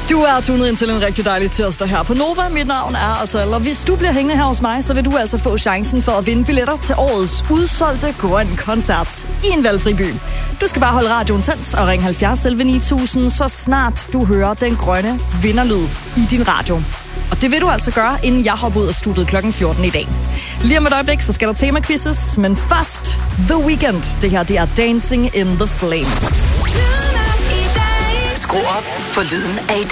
Du er tunet ind til en rigtig dejlig tirsdag her på Nova. Mit navn er Atal, og hvis du bliver hængende her hos mig, så vil du altså få chancen for at vinde billetter til årets udsolgte grøn koncert i en valgfri by. Du skal bare holde radioen tændt og ringe 70 11 9000, så snart du hører den grønne vinderlyd i din radio. Og det vil du altså gøre, inden jeg hopper ud af studiet klokken 14 i dag. Lige om et øjeblik, så skal der tema-quizzes, men først The Weeknd. Det her, det er Dancing in the Flames. Skru op for lyden af i dag.